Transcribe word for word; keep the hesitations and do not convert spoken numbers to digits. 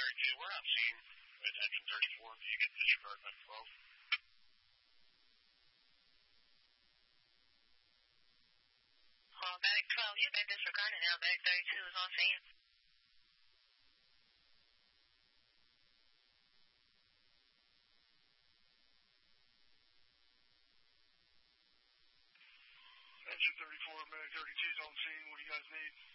thirty-two, we're not seeing at engine thirty-four. Did you get disregard by twelve? Well, Medic twelve, you've been disregarded now. Medic thirty-two is on scene. Engine thirty-four, Medic thirty-two is on scene. What do you guys need?